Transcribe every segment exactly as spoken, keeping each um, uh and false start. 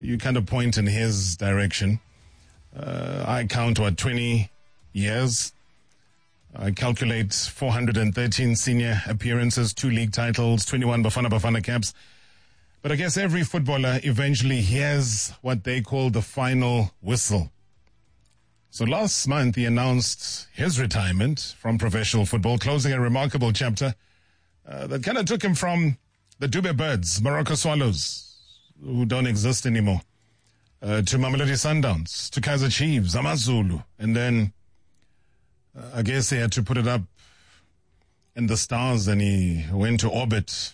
You kind of point in his direction. Uh, I count, what, twenty years? I calculate four hundred thirteen senior appearances, two league titles, twenty-one Bafana Bafana caps. But I guess every footballer eventually hears what they call the final whistle. So last month he announced his retirement from professional football, closing a remarkable chapter uh, that kind of took him from the Dube Birds, Morocco Swallows, who don't exist anymore, uh, to Mamelodi Sundowns, to Kaizer Chiefs, AmaZulu, and then uh, I guess he had to put it up in the stars and he went to orbit.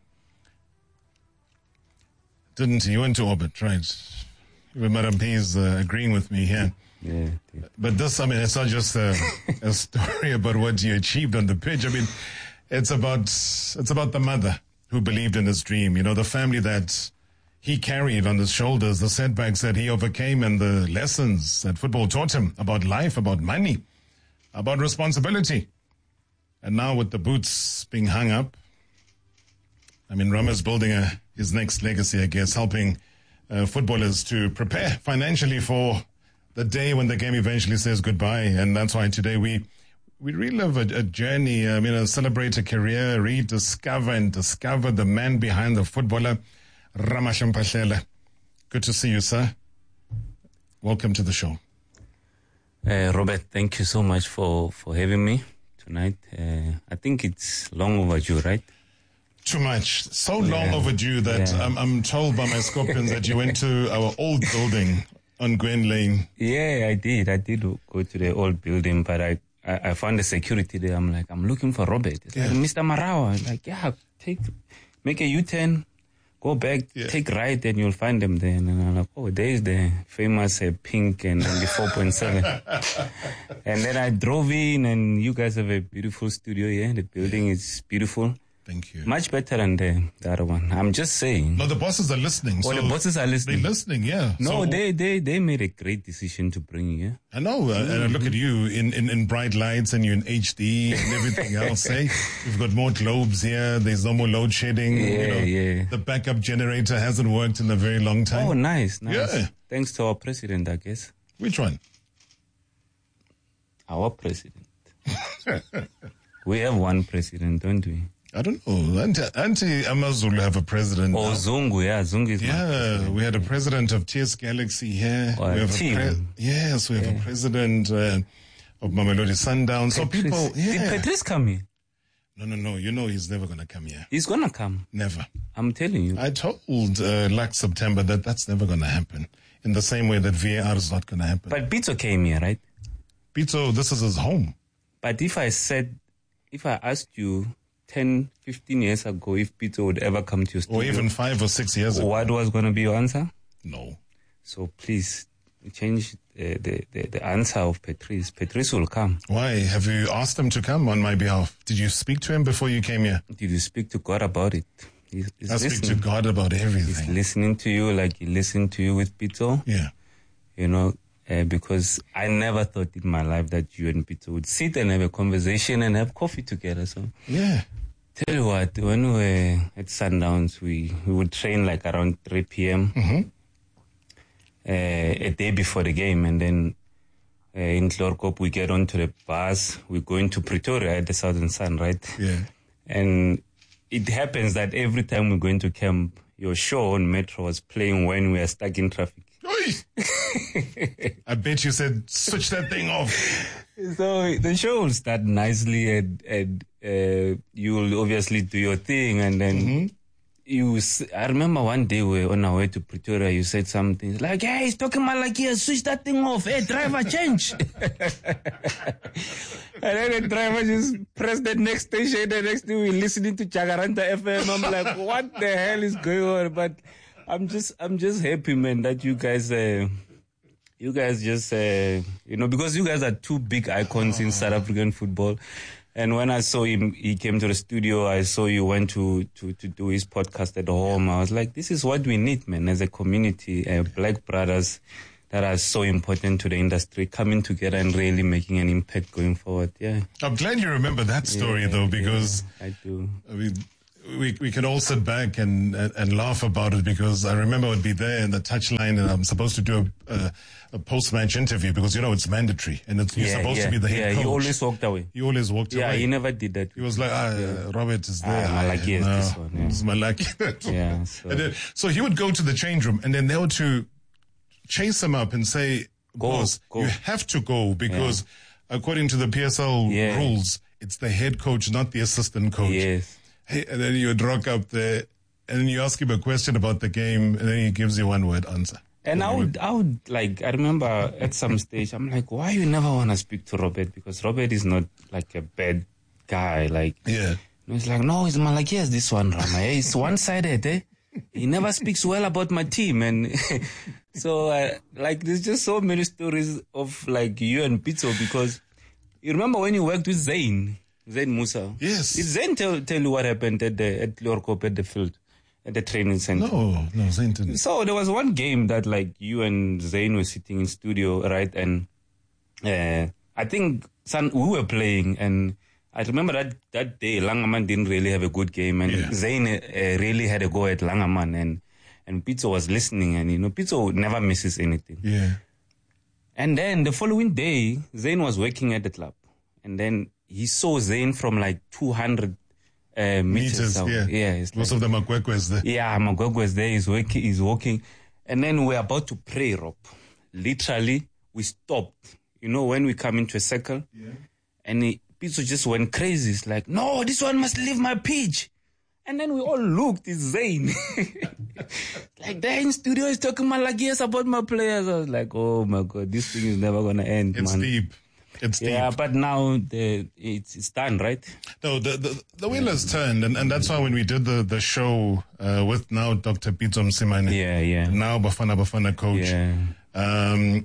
Didn't he? He went to orbit, right? Madam P is uh, agreeing with me here. Yeah, yeah. But this, I mean, it's not just a, a story about what you achieved on the pitch. I mean, it's about it's about the mother who believed in his dream. You know, the family that he carried on his shoulders, the setbacks that he overcame, and the lessons that football taught him about life, about money, about responsibility. And now with the boots being hung up, I mean, Rama's building a, his next legacy, I guess, helping uh, footballers to prepare financially for the day when the game eventually says goodbye. And that's why today we we relive a, a journey, I mean, uh, celebrate a career, rediscover and discover the man behind the footballer, Rama Shampashele. Good to see you, sir. Welcome to the show. Uh, Robert, thank you so much for, for having me tonight. Uh, I think it's long overdue, right? Too much. So long Yeah. overdue that Yeah. I'm, I'm told by my scorpions that you went to our old building on Gwen Lane. Yeah, I did. I did go to the old building, but I, I, I found the security there. I'm like, I'm looking for Robert. It's Yeah. like, Mister Marawa. I'm like, yeah, take, make a U-turn, go back, Yeah. take right, and you'll find them there. And I'm like, oh, there's the famous uh, pink and ninety-four point seven. And then I drove in, and you guys have a beautiful studio here. The building is beautiful. Thank you. Much better than the, the other one. I'm just saying. No, the bosses are listening. Oh, so the bosses are listening. They're listening, yeah. No, So- they, they, they made a great decision to bring you. I know, uh, and I look at you in, in, in bright lights and you're in H D and everything else, eh? We've got more globes here, there's no more load shedding. Yeah, you know, yeah. The backup generator hasn't worked in a very long time. Oh, nice, nice. Yeah. Thanks to our president, I guess. Which one? Our president. We have one president, don't we? I don't know. Auntie, Auntie AmaZulu have a president. Oh, now. Zungu, yeah, Zungu is my Yeah, president. we had a president of T S Galaxy here. Oh, we have team. a pre- yes, we have a president uh, of Mamelodi Sundowns. So Patrice. people, Did yeah. Patrice come here? No, no, no. You know he's never going to come here. He's gonna come. Never. I'm telling you. I told uh, last September that that's never going to happen. In the same way that V A R is not going to happen. But Pizzo came here, right? Pito, this is his home. But if I said, if I asked you ten, fifteen years ago if Pizzo would ever come to your studio, Or even five or six years ago. what was gonna be your answer? No. So please change the, the, the, the answer of Patrice. Patrice will come. Why? Have you asked him to come on my behalf? Did you speak to him before you came here? Did you speak to God about it? He's, he's I speak to listening. God about He's everything. listening to you like he listened to you with Pito, Yeah. you know, uh, because I never thought in my life that you and Pito would sit and have a conversation and have coffee together. So Yeah. tell you what, when we were at Sundowns, we, we would train like around three p.m. Mm-hmm. uh, a day before the game, and then uh, in Chlorkop we get onto the bus, we go into Pretoria at the Southern Sun, right? Yeah. And it happens that every time we go into camp, your show on Metro was playing when we are stuck in traffic. Oi! I bet you said, switch that thing off. So the show will start nicely, and, and uh, you will obviously do your thing, and then Mm-hmm. you. s- I remember one day we were on our way to Pretoria. You said something like, "Hey, he's talking about like here, switch that thing off. Hey, driver, change." And then the driver just pressed the next station. The next thing we're listening to Jacaranda F M. I'm like, what the hell is going on? But I'm just, I'm just happy, man, that you guys. Uh, You guys just, uh, you know, because you guys are two big icons in South African football. And when I saw him, he came to the studio, I saw you went to, to, to do his podcast at home. I was like, this is what we need, man, as a community, uh, black brothers that are so important to the industry, coming together and really making an impact going forward. Yeah. I'm glad you remember that story, Yeah, though, because yeah, I do. I mean, we we can all sit back and, and and laugh about it, because I remember I would be there in the touchline and I'm supposed to do a, a, a post-match interview because, you know, it's mandatory and it's, you're Yeah, supposed yeah, to be the head yeah, coach. he always walked away. He always walked Yeah, away. he never did that. He was like, ah, uh, Robert is there. Ah, Malaki is no, this one, yeah. This is Malaki. Yeah, so- And then, so he would go to the change room and then they were to chase him up and say, Go, boss, go. you have to go because according to the P S L Yeah. rules, it's the head coach, not the assistant coach. Yes. Hey, and then you would rock up there and then you ask him a question about the game and then he gives you one word answer. And I would, I would like, I remember at some stage, I'm like, why you never want to speak to Robert? Because Robert is not like a bad guy. Like, Yeah. and he's like, no, he's man, like, yes, this one, Rama. Eh? It's one-sided, eh? He never speaks well about my team. And so, uh, like, there's just so many stories of, like, you and Pizzo, because you remember when you worked with Zayn, Zayn Musa? Yes. Did Zayn tell, tell you what happened at the, at Lorkop at the field, at the training center? No, no, Zayn didn't. So there was one game that, like, you and Zayn were sitting in studio, right? And uh, I think some, we were playing, and I remember that that day Langerman didn't really have a good game, and Yeah. Zayn uh, really had a go at Langerman, and and Pizzo was listening, and you know Pizzo never misses anything. Yeah. And then the following day, Zayn was working at the club, and then he saw Zayn from like two hundred uh, meters. Meters, away. yeah. yeah, it's Most like, of them are Kwekwe's there. yeah, Magogwe is there, he's working, he's walking. And then we're about to pray, Rob. Literally, we stopped. You know, when we come into a circle, Yeah. and he, Pizzo just went crazy. It's like, no, this one must leave my pitch. And then we all looked, it's Zayn. Like, there in studio, he's talking Malakias about my players. I was like, oh my God, this thing is never going to end, It's man. deep. It's deep. Yeah, but now the, it's, it's done, right? No, the, the, the wheel has turned, and, and that's why when we did the, the show uh, with now Doctor Pitso Msimane, Yeah, yeah. now Bafana Bafana coach, Yeah. um,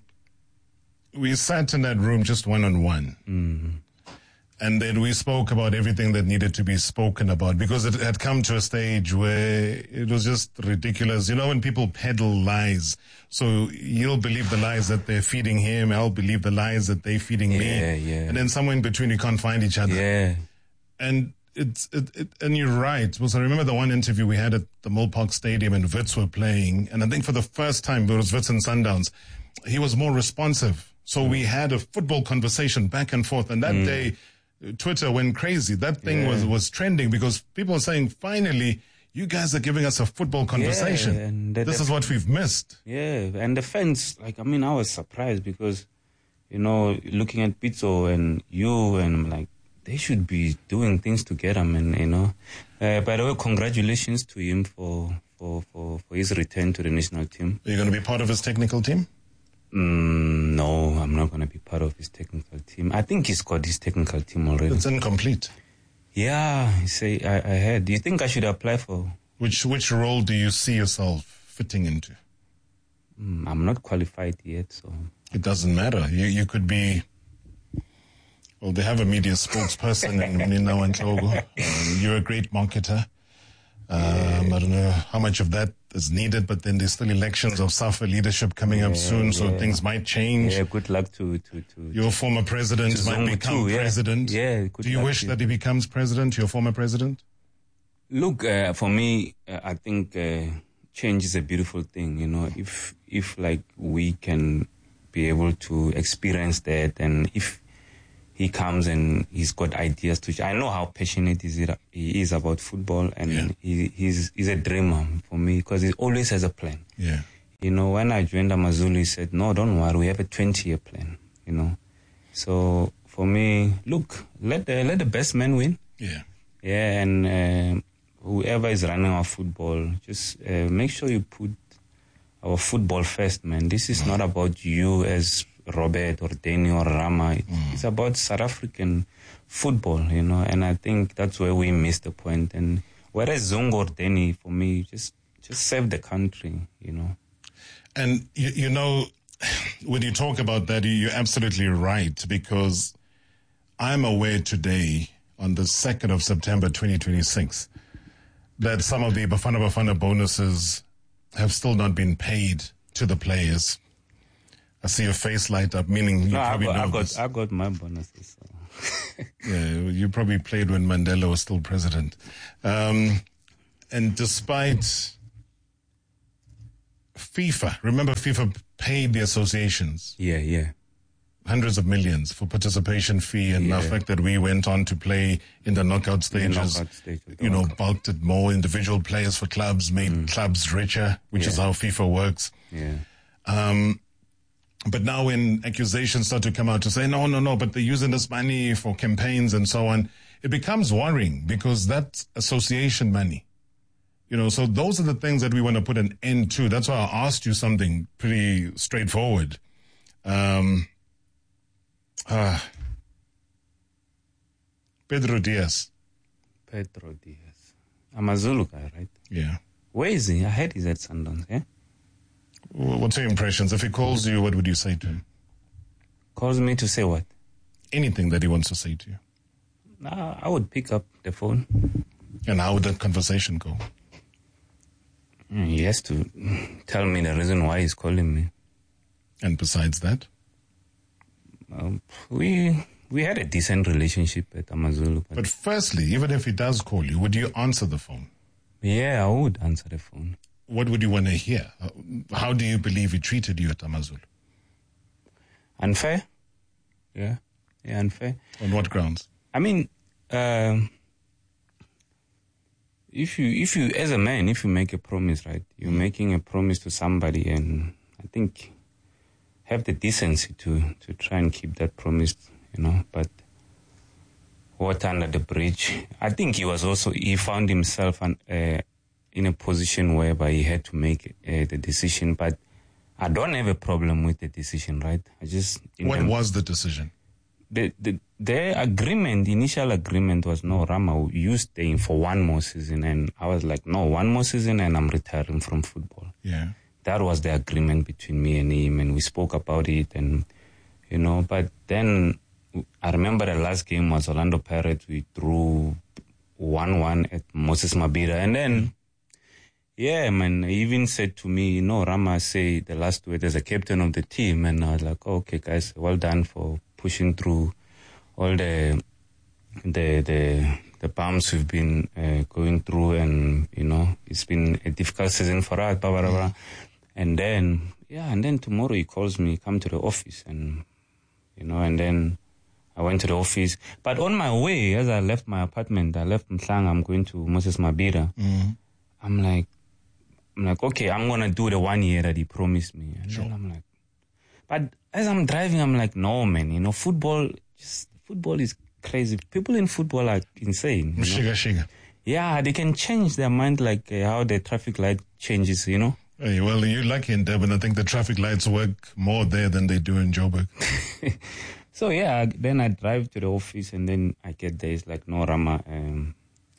we sat in that room just one-on-one. Mm-hmm. And then we spoke about everything that needed to be spoken about, because it had come to a stage where it was just ridiculous. You know, when people peddle lies, so you'll believe the lies that they're feeding him, I'll believe the lies that they're feeding me. Yeah, yeah. And then somewhere in between, you can't find each other. Yeah. And it's it, it, and you're right. Because I remember the one interview we had at the Molpark Stadium and Wits were playing, and I think for the first time, it was Wits and Sundowns, he was more responsive. So we had a football conversation back and forth, and that day, Twitter went crazy. That thing Yeah. was was trending because people were saying, finally, you guys are giving us a football conversation. and the- this the- is what we've missed. Yeah, and the fans, like, I mean, I was surprised because, you know, looking at Pizzo and you, and I'm like, they should be doing things together, man, you know. Uh, by the way, congratulations to him for, for, for, for his return to the national team. Are you going to be part of his technical team? Mm, no, I'm not going to be part of his technical team. I think he's got his technical team already. It's incomplete. Yeah, he say, I, I heard. Do you think I should apply for? Which which role do you see yourself fitting into? Mm, I'm not qualified yet, so. It doesn't matter. You you could be. Well, they have a media spokesperson in Nina and Togo. Um, you're a great marketer. Um, I don't know how much of that is needed, but then there's still elections of SAFA leadership coming up soon, so yeah. things might change. Yeah, good luck to, to, to, Your former president to might Zungu become too, yeah. president. Yeah, good Do you luck wish to- that he becomes president, your former president? Look, uh, for me, uh, I think uh, change is a beautiful thing. You know, if if like we can be able to experience that, and if he comes and he's got ideas to, I know how passionate is it, he is about football, and Yeah. he, he's he's a dreamer for me because he always has a plan. Yeah. You know, when I joined Amazulu, he said, "No, don't worry, we have a twenty-year plan." You know, so for me, look, let the let the best man win. Yeah. Yeah, and uh, whoever is running our football, just uh, make sure you put our football first, man. This is not about you as Robert or Danny or Rama. It's about South African football, you know, and I think that's where we missed the point. And whereas Zungu or Danny, for me, just just save the country, you know. And, you, you know, when you talk about that, you're absolutely right, because I'm aware today, on the second of September twenty twenty-six, that some of the Bafana Bafana bonuses have still not been paid to the players. I see your face light up, meaning you No, I probably got, know I got, this. I got my bonuses. So. Yeah, you probably played when Mandela was still president. Um, and despite FIFA, remember FIFA paid the associations Yeah, yeah. hundreds of millions for participation fee, and Yeah. the fact that we went on to play in the knockout stages, knockout stage of the you know, World Cup. bulked it more individual players for clubs, made clubs richer, which is Yeah. how FIFA works. Yeah. Um, but now when accusations start to come out to say, no, no, no, but they're using this money for campaigns and so on, it becomes worrying because that's association money. You know, so those are the things that we want to put an end to. That's why I asked you something pretty straightforward. Um, uh, Pedro Diaz. Pedro Diaz. I'm a Zulu guy, right? Yeah. Where is he? I heard he's at Sundowns, yeah? What's your impressions? If he calls you, what would you say to him? Calls me to say what? Anything that he wants to say to you. Nah, I would pick up the phone. And how would that conversation go? Mm, He has to tell me the reason why he's calling me. And besides that? Um, we we had a decent relationship at Amazulu. But But firstly, even if he does call you, would you answer the phone? yeah, I would answer the phone. What would you want to hear? How do you believe he treated you at Amazulu? Unfair? Yeah, yeah, unfair. On what grounds? I mean, um, if you, if you, as a man, if you make a promise, right, you're making a promise to somebody, and I think have the decency to to try and keep that promise, you know. But water under the bridge. I think he was also he found himself an, uh, in a position whereby he had to make uh, the decision. But I don't have a problem with the decision, right? I just in What the- was the decision? the, the the agreement, the initial agreement was, no, Rama, you staying for one more season. And I was like, no, one more season and I'm retiring from football. Yeah. That was the agreement between me and him, and we spoke about it, and, you know, but then I remember the last game was Orlando Pirates. We drew one one at Moses Mabhida, and then, yeah, man, he even said to me, you know, Rama, say the last word as a captain of the team, and I was like, oh, okay, guys, well done for pushing through all the the the the bumps we've been uh, going through, and you know it's been a difficult season for us, blah, blah, blah, blah. And then yeah, and then tomorrow he calls me, come to the office, and you know, and then I went to the office. But on my way, as I left my apartment, I left Mhlanga, I'm going to Moses Mabhida. Mm-hmm. I'm like, I'm like, okay, I'm gonna do the one year that he promised me, and Sure. then I'm like, but as I'm driving, I'm like, no, man, you know, football, just football is crazy. People in football are insane. You know? Shiga, shiga. Yeah, they can change their mind like uh, how the traffic light changes, you know. Hey, well, you're lucky in Durban. I think the traffic lights work more there than they do in Joburg. So yeah, then I drive to the office, and then I get there. It's like, no, Rama, um,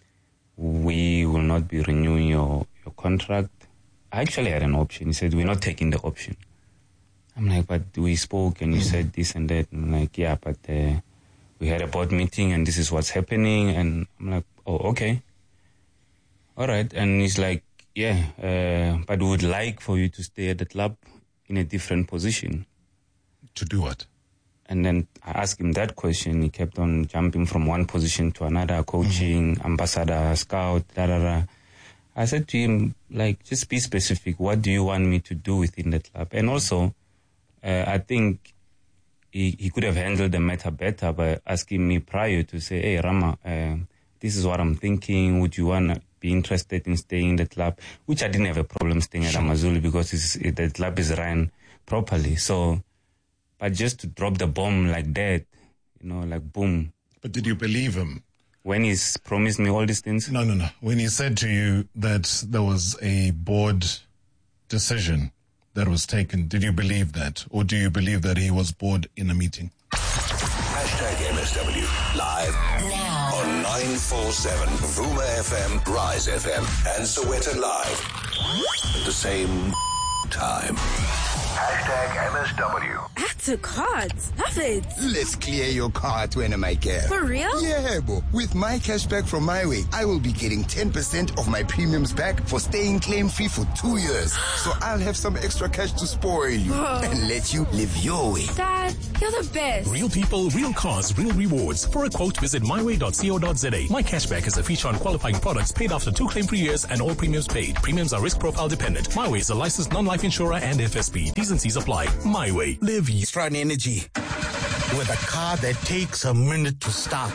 we will not be renewing your, your contract. I actually had an option. He said, we're not taking the option. I'm like, but we spoke and you said this and that. And I'm like, yeah, but uh, we had a board meeting and this is what's happening. And I'm like, oh, okay. All right. And he's like, yeah, uh, but we would like for you to stay at the club in a different position. To do what? And then I asked him that question. He kept on jumping from one position to another, coaching, mm-hmm. ambassador, scout, da da da. I said to him, like, just be specific. What do you want me to do within the club? And also, uh, I think he, he could have handled the matter better by asking me prior to say, hey, Rama, uh, this is what I'm thinking. Would you want to be interested in staying in the club? Which I didn't have a problem staying at Amazulu because it's, it, the club is run properly. So, but just to drop the bomb like that, you know, like boom. But did you believe him? When he's promised me all these things? No, no, no. When he said to you that there was a board decision that was taken, did you believe that? Or do you believe that he was bored in a meeting? Hashtag M S W live Now. on nine four seven Vuma F M, Rise F M, and Soweto Live at the same time. Hashtag M S W. Add to cards. Love it. Let's clear your cart when I care. For real? Yeah, bo. With my cashback from MyWay, I will be getting ten percent of my premiums back for staying claim-free for two years. So I'll have some extra cash to spoil you Whoa. and let you live your way. Dad, you're the best. Real people, real cars, real rewards. For a quote, visit my way dot co dot za. My Cashback is a feature on qualifying products paid after two claim-free years and all premiums paid. Premiums are risk profile dependent. MyWay is a licensed non-life insurer and F S B. T's and C's apply. MyWay. Live you. Strong Energy. With a car that takes a minute to start.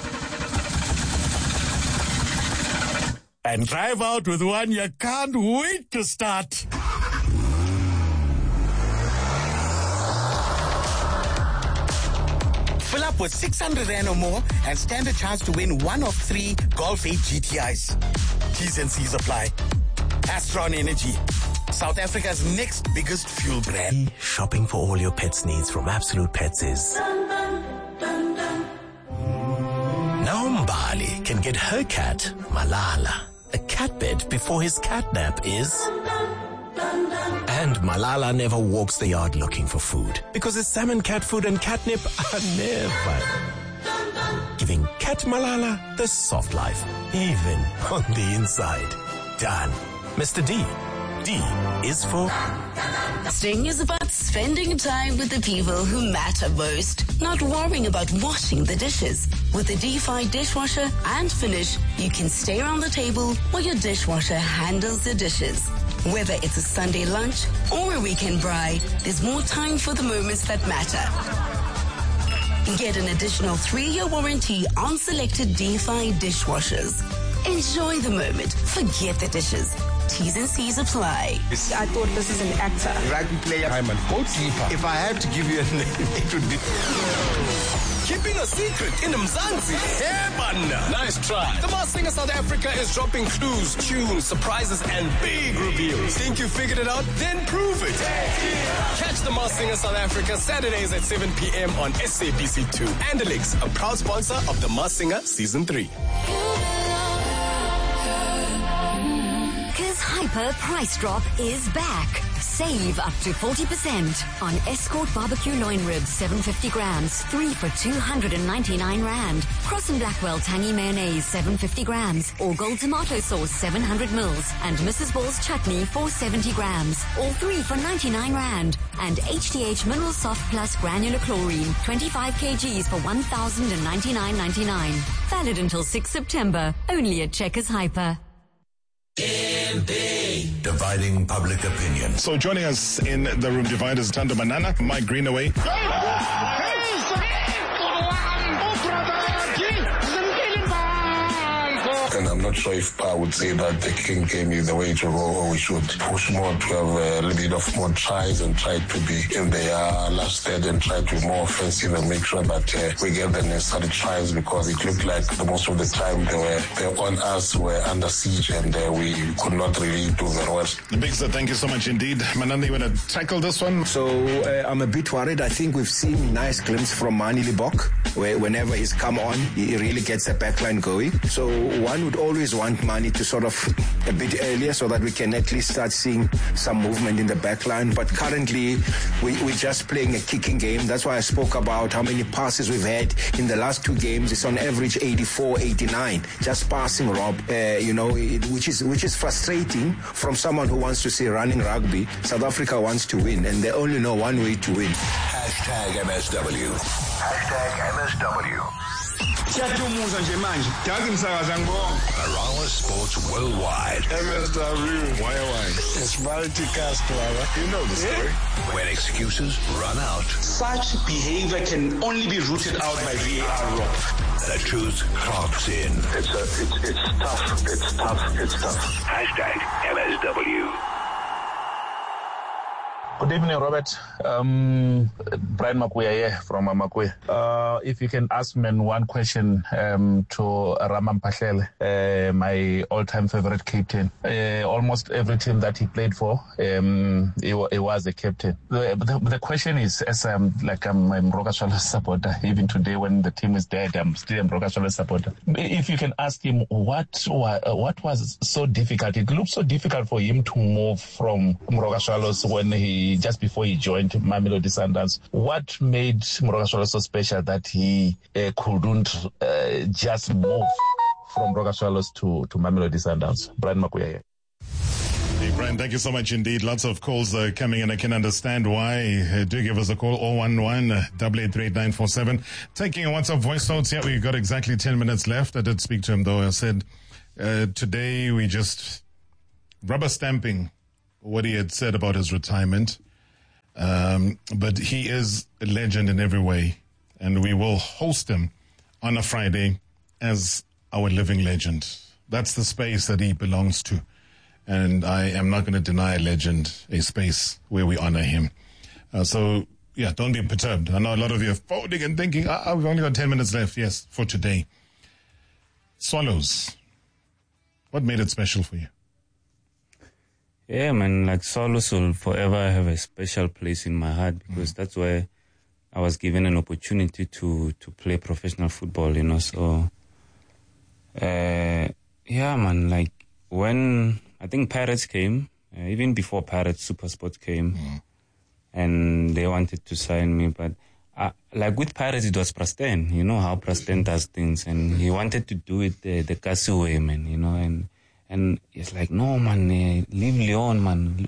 And drive out with one you can't wait to start. Fill up with six hundred rand or more and stand a chance to win one of three Golf eight G T Is. T's and C's apply. Astron Energy, South Africa's next biggest fuel brand. Shopping for all your pets' needs from Absolute Pets is... Now Mbali can get her cat, Malala, a cat bed before his catnap is... And Malala never walks the yard looking for food because his salmon, cat food and catnip are never. Giving Cat Malala the soft life, even on the inside. Done. Mister D. D is for... Sting is about spending time with the people who matter most, not worrying about washing the dishes. With the D five dishwasher and Finish, you can stay around the table while your dishwasher handles the dishes. Whether it's a Sunday lunch or a weekend braai, there's more time for the moments that matter. Get an additional three-year warranty on selected D five dishwashers. Enjoy the moment. Forget the dishes. T's and C's apply. I thought this is an actor. Rugby player. I'm a goalkeeper. If I had to give you a name, it would be... Keeping a secret in Mzansi. Hey, nice try. The Masked Singer South Africa is dropping clues, tunes, surprises, and big reveals. Think you figured it out? Then prove it. Catch The Masked Singer South Africa Saturdays at seven p.m. on S A B C two. Andalix, a proud sponsor of The Masked Singer Season three. Hyper Price Drop is back. Save up to forty percent on Escort Barbecue Loin Ribs, seven hundred fifty grams, three for two hundred ninety-nine rand. Cross and Blackwell Tangy Mayonnaise, seven hundred fifty grams. Or Gold Tomato Sauce, seven hundred mils. And Missus Ball's Chutney for seventy grams. All three for ninety-nine rand. And H D H Mineral Soft Plus Granular Chlorine, twenty-five kilograms for one thousand ninety-nine ninety-nine. Valid until sixth September. Only at Checkers Hyper. M P. Dividing public opinion. So joining us in the room dividers, Tando Banana, Mike Greenaway. And I'm not sure if I would say that the kicking game is the way to go, or we should push more to have a little bit of more tries and try to be in the uh, last third and try to be more offensive and make sure that uh, we get the necessary tries, because it looked like the most of the time they were, they were on us, were under siege, and uh, we could not really do very well. Big sir, thank you so much indeed. Mananda, you want to tackle this one? So uh, I'm a bit worried. I think we've seen nice glimpse from Mani Libok, where whenever he's come on, he really gets the backline going. So one would always want Mani to sort of a bit earlier so that we can at least start seeing some movement in the backline. But currently, we, we're just playing a kicking game. That's why I spoke about how many passes we've had in the last two games. It's on average eighty-four, eighty-nine, just passing, Rob, uh, you know, it, which is which is frustrating from someone who wants to see running rugby. South Africa wants to win, and they only know one way to win. Hashtag M S W. Hashtag M S W. Arala Sports Worldwide. M S W. Why, why? It's multicast, brother. You know the story. When excuses run out, such behavior can only be rooted out by V A R, Rob. The truth clocks in. It's, a, it's, it's tough. It's tough. It's tough. Hashtag M S W. Good evening, Robert. Um, Brian Makuya here from Makuya. Uh, if you can ask me one question um, to Raman Pachlele, uh, my all-time favorite captain. Uh, almost every team that he played for, um, he, he was a captain. The, the, the question is, as I'm like I'm a Mroka Swallows supporter, even today when the team is dead, I'm still a Mroka Swallows supporter. If you can ask him what what was so difficult, it looked so difficult for him to move from Mroka Swallows when he he just before he joined Mamelodi Sundowns. What made Moroka so special that he uh, couldn't uh, just move from Moroka to, to Mamelodi Sundowns? Brian Makuya. Hey, Brian, thank you so much indeed. Lots of calls uh, coming in. I can understand why. Uh, do give us a call, oh one one, eight eight three eight nine four seven. Taking a WhatsApp voice notes. Yeah, we've got exactly ten minutes left. I did speak to him, though. I said, uh, today we just rubber stamping what he had said about his retirement. Um, but he is a legend in every way. And we will host him on a Friday as our living legend. That's the space that he belongs to. And I am not going to deny a legend a space where we honor him. Uh, so, yeah, don't be perturbed. I know a lot of you are phoning and thinking, ah, we've only got ten minutes left. Yes, for today. Swallows. What made it special for you? Yeah, man, like Swallows will forever have a special place in my heart because mm. that's where I was given an opportunity to, to play professional football, you know. So, uh, yeah, man, like when... I think Pirates came, uh, even before Pirates, SuperSport came, mm. and they wanted to sign me. But uh, like with Pirates, it was Prasten. You know how Prasten does things, and he wanted to do it the, the Kasi way, man. You know, and and it's like, no, man, uh, leave Leon, man.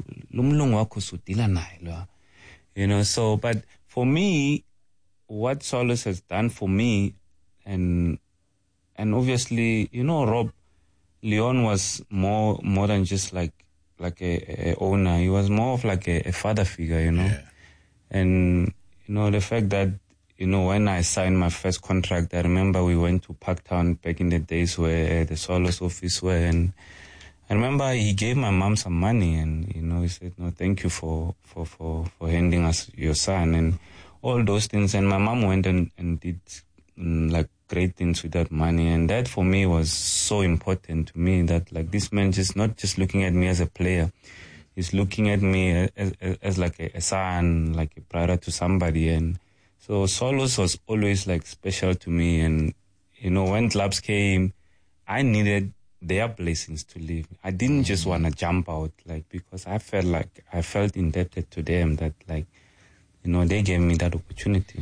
You know, so but for me, what Swallows has done for me, and and obviously, you know, Rob. Leon was more more than just like like a, a owner. He was more of like a, a father figure, you know. Yeah. And you know the fact that you know when I signed my first contract, I remember we went to Parktown back in the days where uh, the Swallows office were, and I remember he gave my mom some money, and you know he said, "No, thank you for for for, for handing us your son," and all those things. And my mom went and, and did um, like. great things with that money, and that for me was so important to me that like this man just not just looking at me as a player, he's looking at me as, as, as like a, a son, like a brother to somebody. And so Swallows was always like special to me. And you know when clubs came, I needed their blessings to live. I didn't just want to jump out, like because I felt like I felt indebted to them, that like you know they gave me that opportunity.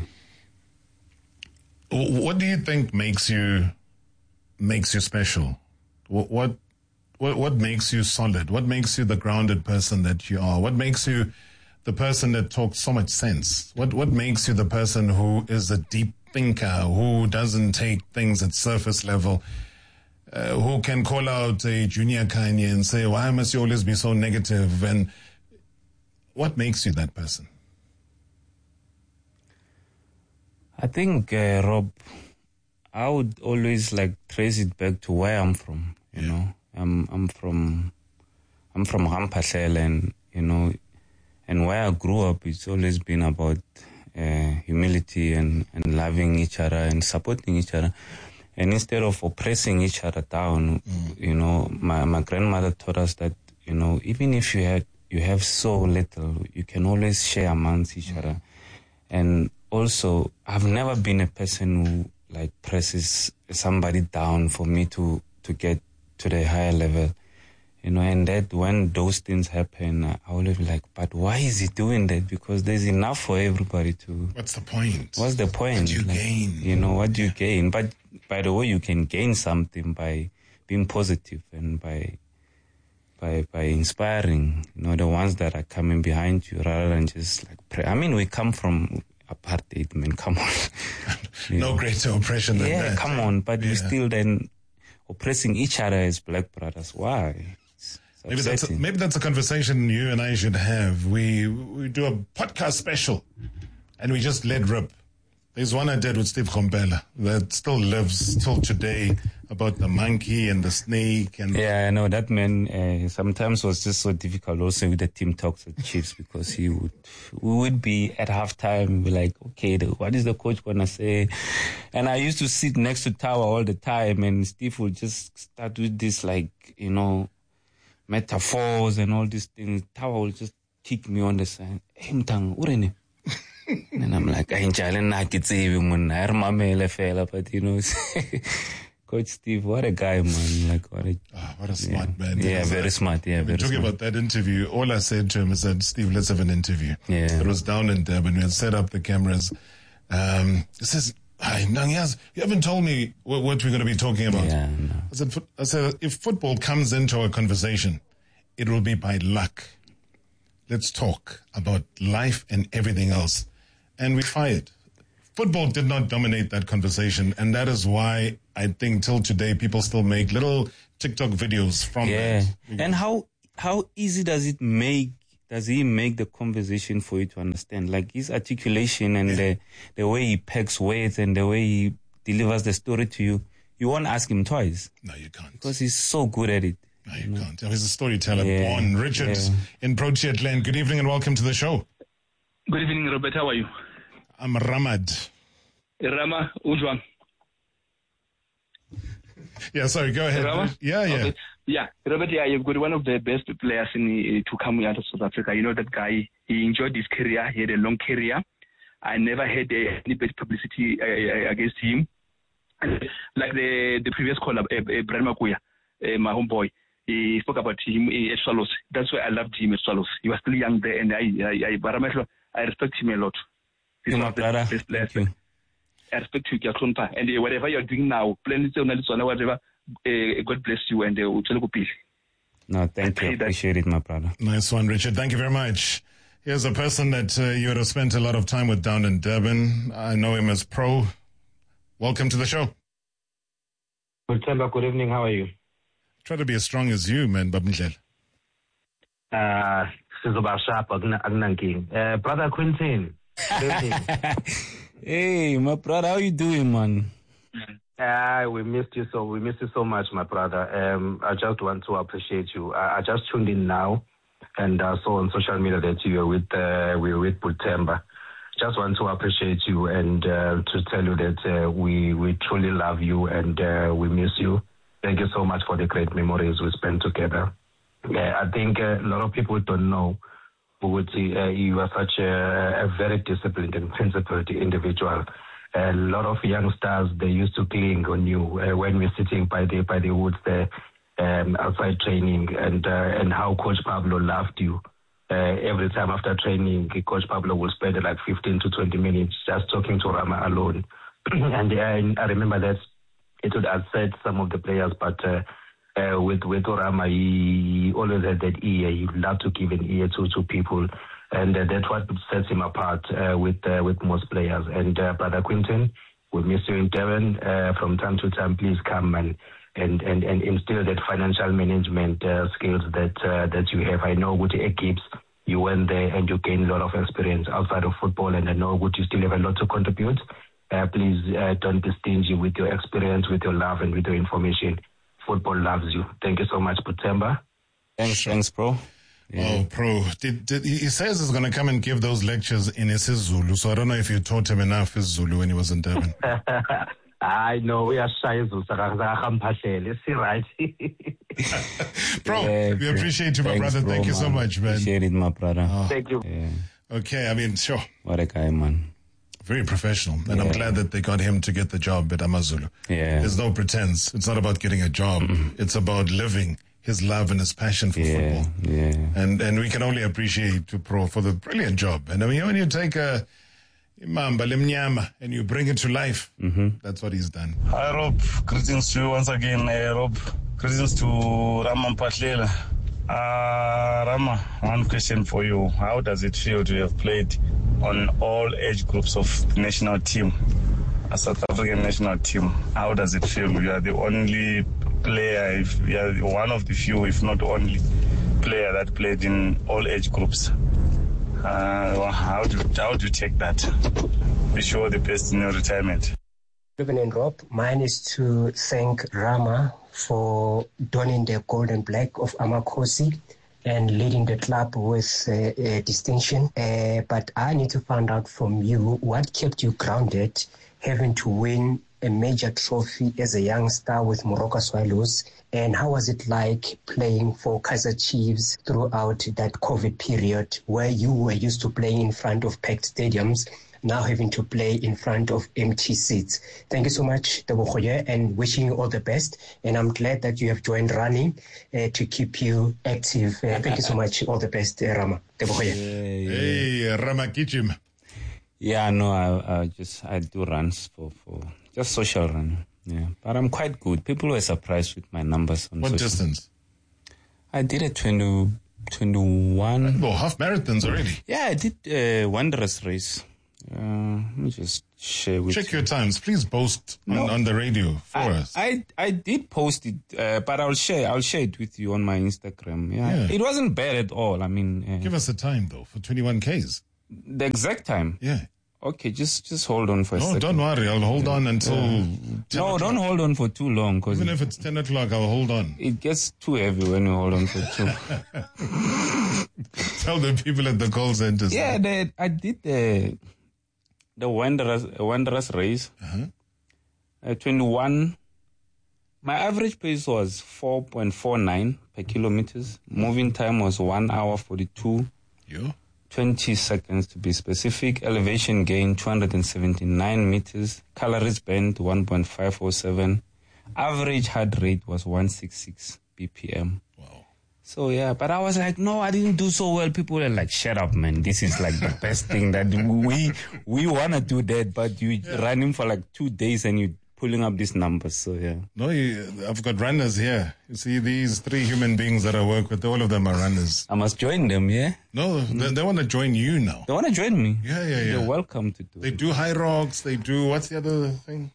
What do you think makes you makes you special? What, what what what makes you solid? What makes you the grounded person that you are? What makes you the person that talks so much sense? What what makes you the person who is a deep thinker, who doesn't take things at surface level, uh, who can call out a Junior Kanye and say, "Why must you always be so negative?" And what makes you that person? I think, uh, Rob, I would always like trace it back to where I'm from. You yeah. know, I'm I'm from I'm from Hampashel, and you know, and where I grew up, it's always been about uh, humility and, and loving each other and supporting each other. And instead of oppressing each other down, mm. you know, my my grandmother taught us that you know, even if you had you have so little, you can always share amongst each mm. other. And also, I've never been a person who like presses somebody down for me to, to get to the higher level, you know, and that when those things happen, I will be like, but why is he doing that? Because there's enough for everybody to... What's the point? What's the point? What do you like, gain? You know, what do you gain? But by the way, you can gain something by being positive and by by by inspiring, you know, the ones that are coming behind you rather than just like pray. I mean, we come from... apartheid, I mean, come on. No know. greater oppression than yeah, that. Yeah, come on, but yeah. we still then oppressing each other as black brothers. Why? Maybe that's, a, maybe that's a conversation you and I should have. We we do a podcast special, and we just let rip. There's one I did with Steve Khombela that still lives till today about the monkey and the snake. And yeah, I know that man uh, sometimes was just so difficult also with the team talks at Chiefs because he would, we would be at halftime, be like, okay, the, what is the coach going to say? And I used to sit next to Tower all the time, and Steve would just start with this, like, you know, metaphors and all these things. Tower would just kick me on the side. Hey, Mtang, urene. And I'm like, I ain't challenging, I could say, but you know, Coach Steve, what a guy, man. Like, what a, oh, what a smart yeah. man. Yeah, very smart. Yeah, very talking smart. about that interview, all I said to him is that, Steve, let's have an interview. Yeah. It was down in Durban. We had set up the cameras. Um, he says, Hi, Nangyaz, you haven't told me what, what we're going to be talking about. Yeah, no. I said, I said, if football comes into our conversation, it will be by luck. Let's talk about life and everything else. And we fired. Football did not dominate that conversation, and that is why I think till today people still make little TikTok videos from yeah. that. And how how easy does it make, does he make the conversation for you to understand? Like his articulation and yeah. the, the way he packs words and the way he delivers the story to you, you won't ask him twice. No, you can't. Because he's so good at it. No, you, you can't. Know? He's a storyteller yeah. born. Richard yeah. in Proteas Land. Good evening and welcome to the show. Good evening, Robert. How are you? I'm Ramad. Rama, Ujwang. Yeah, sorry, go ahead. Rama? Yeah, yeah. Okay. Yeah, Robert, yeah, you've got one of the best players in, uh, to come out of South Africa. You know that guy, he enjoyed his career. He had a long career. I never had uh, any bad publicity uh, against him. Like the the previous caller, uh, uh, Brian Makuya, uh, my homeboy, he spoke about him at Swallows. That's why I loved him at Swallows. He was still young there, and I I, I, I respect him a lot. He's one of the best players. I respect you, and uh, whatever you're doing now, plan whatever, uh, God bless you, and uh, no, thank you. I appreciate it, my brother. Nice one, Richard. Thank you very much. Here's a person that uh, you would have spent a lot of time with down in Durban. I know him as Pro. Welcome to the show. Good evening. How are you? Try to be as strong as you, man, Babmdlela. Uh, uh, Brother Quintin. Hey, my brother, how you doing, man? Uh, we missed you so we missed you so much, my brother. Um, I just want to appreciate you. I, I just tuned in now, and I uh, saw on social media that you were with uh, we were with Butemba. Just want to appreciate you and uh, to tell you that uh, we we truly love you and uh, we miss you. Thank you so much for the great memories we spent together. Yeah, I think uh, a lot of people don't know. Would see, uh, you are such a, a very disciplined and principled individual. A lot of youngsters, they used to cling on you uh, when we're sitting by the by the woods there um, outside training, and uh, and how Coach Pablo loved you. Uh, every time after training, Coach Pablo will spend like fifteen to twenty minutes just talking to Rama alone. and uh, I remember that it would upset some of the players, but uh, Uh, with with Orama, he always had that ear. He loved to give an ear to, to people, and uh, that's what sets him apart uh, with uh, with most players. And uh, Brother Quintin, we miss you in Durban. Uh, from time to time, please come and and, and, and instill that financial management uh, skills that uh, that you have. I know with the Gibbs, you went there and you gained a lot of experience outside of football, and I know would you still have a lot to contribute. Uh, please uh, don't be stingy with your experience, with your love, and with your information. Football loves you. Thank you so much, Butemba. Thanks, thanks, Pro. Yeah. Oh, Pro. Did, did, he says he's going to come and give those lectures in isiZulu, so I don't know if you taught him enough isiZulu when he was in Durban. I know, we are shy. It's right. Bro, yeah, we appreciate you, my thanks, brother. bro, Thank you man. so much, man. Appreciate it, my brother. Oh. Thank you. Yeah. Okay, I mean, sure. What a guy, man. Very professional, and yeah. I'm glad that they got him to get the job at AmaZulu. Yeah. There's no pretense. It's not about getting a job. Mm-hmm. It's about living his love and his passion for yeah, football. Yeah. And and we can only appreciate you, Pro, for the brilliant job. And I mean, when you take a Imamba Lemnyama and you bring it to life, mm-hmm. that's what he's done. Hi, Rob. Greetings to you once again, uh, Rob. Greetings to Rama Mpahlela. Uh, Rama, one question for you. How does it feel to have played on all age groups of the national team, a South African national team? How does it feel? You are the only player, if you are one of the few, if not only player that played in all age groups. Uh, how do how do you take that? Wish you all the best in your retirement. Ruben and Rob, mine is to thank Rama for donning the gold and black of Amakhosi and leading the club with uh, uh, distinction. Uh, but I need to find out from you what kept you grounded, having to win a major trophy as a young star with Moroka Swallows, and how was it like playing for Kaizer Chiefs throughout that COVID period where you were used to playing in front of packed stadiums? now having to play in front of empty seats. Thank you so much, Tebogoye, and wishing you all the best. And I'm glad that you have joined running uh, to keep you active. Uh, thank you so much. All the best, uh, Rama. Tebogoye. Hey, Rama Kichim. Yeah, no, I, I just I do runs for, for just social running. Yeah, but I'm quite good. People were surprised with my numbers. On what social. distance? I did a twenty, twenty-one. Oh, half marathons already. Yeah, I did a wondrous race. Uh, let me just share with Check you. your times. Please boast No. on, on the radio for I, us. I I did post it, uh, but I'll share I'll share it with you on my Instagram. Yeah, Yeah. It wasn't bad at all. I mean, uh, Give us a time though for twenty-one Ks. the exact time. Yeah. Okay, just just hold on for a No, second. don't worry. I'll hold on until Yeah. ten No, o'clock. don't hold on for too long, because Even if it's ten o'clock, I'll hold on. it gets too heavy when you hold on for too. Tell the people at the call centers. Yeah, the, I did the the wondrous wondrous race. Uh-huh. Uh, twenty-one. My average pace was four point four nine per kilometers. Moving time was one hour forty-two. Yeah. twenty seconds to be specific. Elevation gain two hundred seventy-nine meters. Calories burnt one point five oh seven. Average heart rate was one sixty-six B P M. Wow. So yeah, but I was like, no, I didn't do so well. People were like, shut up, man. This is like the best thing that we we want to do that, but you Yeah. running for like two days and you pulling up these numbers. So yeah. No, you, I've got runners here. You see these three human beings that I work with, all of them are runners. I must join them, yeah? No, they, they want to join you now. They want to join me. Yeah, yeah, yeah. You're welcome to do They it. do high rocks. They do, what's the other thing?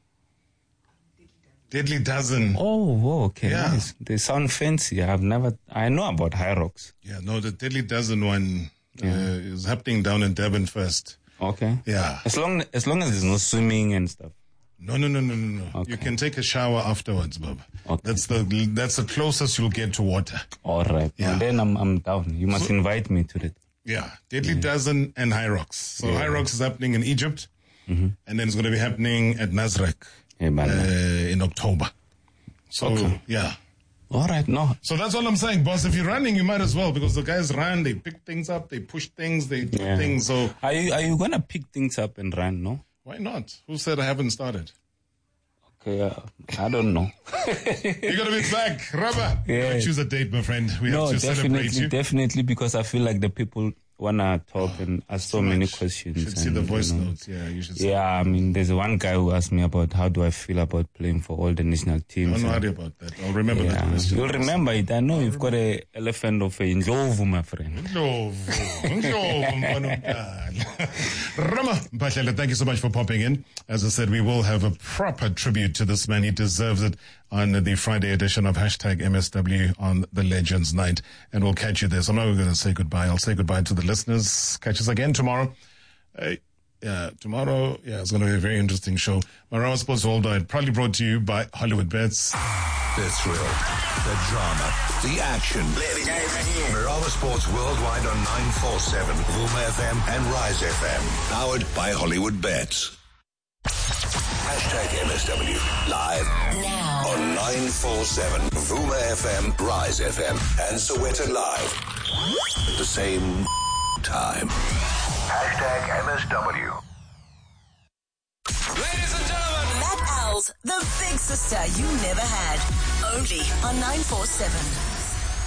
Deadly Dozen. Oh, oh, okay, Yeah. nice. They sound fancy. I've never, I know about high rocks. Yeah, no, the Deadly Dozen one Yeah. uh, is happening down in Durban first. Okay. Yeah. As long, as long as there's no swimming and stuff. No, no, no, no, no, no. Okay. You can take a shower afterwards, Bob. Okay. That's the that's the closest you'll get to water. All right. Yeah. Well, then I'm, I'm down. You must So- invite me to that. Yeah, Deadly Dozen and High Rocks. So Yeah. High Rocks is happening in Egypt, Mhm. and then it's going to be happening at Nazrek Yeah, man. uh, in October. So, Okay. yeah. All right. No. So that's all I'm saying, boss. If you're running, you might as well, because the guys run, they pick things up, they push things, they do Yeah. things. So Are you, are you going to pick things up and run, no? why not? Who said I haven't started? Okay, uh, I don't know. You're going to be back, Rubber. You Yeah. gotta choose a date, my friend. We No, have to celebrate definitely, you. definitely, because I feel like the people want to talk and ask so too many much. questions. You should see and, the voice you know. notes. Yeah, you should see. Yeah, I mean, there's one guy who asked me about how do I feel about playing for all the national teams. Don't and- worry about that. I'll remember yeah, that question. you'll remember it. I know you've got a elephant of a Ndlovu, my friend. Ndlovu, Ndlovu, mfana omdala. Rama Mphahlele, thank you so much for popping in. As I said, we will have a proper tribute to this man. He deserves it on the Friday edition of hashtag M S W on the Legends Night. And we'll catch you there. So I'm not going to say goodbye. I'll say goodbye to the listeners. Catch us again tomorrow. Uh, yeah, tomorrow, yeah, it's going to be a very interesting show. Marama Sports Worldwide, proudly brought to you by Hollywood Bets. The thrill, the drama, the action. Play the game again. Marama Sports Worldwide on nine four seven, Vuma F M and Rise F M. Powered by Hollywood Bets. Hashtag M S W live Now. on nine four seven, Vuma F M, Rise F M, and Soweto Live. At the same time. Hashtag M S W. Ladies and gentlemen, Matt Owls, the big sister you never had. Only on nine four seven.